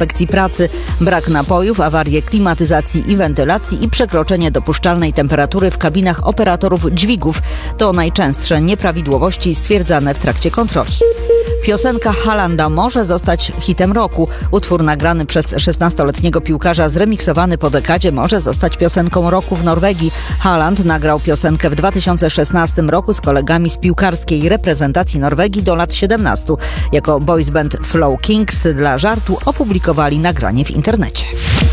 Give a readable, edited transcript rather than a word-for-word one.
inspekcji pracy, brak napojów, awarie klimatyzacji i wentylacji i przekroczenie dopuszczalnej temperatury w kabinach operatorów dźwigów. To najczęstsze nieprawidłowości stwierdzane w trakcie kontroli. Piosenka Haalanda może zostać hitem roku. Utwór nagrany przez 16-letniego piłkarza zremiksowany po dekadzie może zostać piosenką roku w Norwegii. Haaland nagrał piosenkę w 2016 roku z kolegami z piłkarskiej reprezentacji Norwegii do lat 17. Jako boys band Flow Kings dla żartu opublikowali nagranie w internecie.